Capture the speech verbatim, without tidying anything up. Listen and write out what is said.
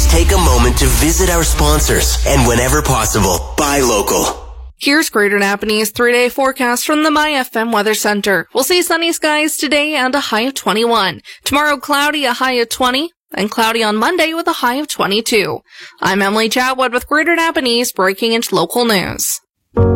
please take a moment to visit our sponsors and whenever possible, buy local. Here's Greater Napanese three-day forecast from the My F M Weather Center. We'll see sunny skies today and a high of twenty-one. Tomorrow, cloudy, a high of twenty, and cloudy on Monday with a high of twenty-two. I'm Emily Chatwood with Greater Napanese breaking into local news.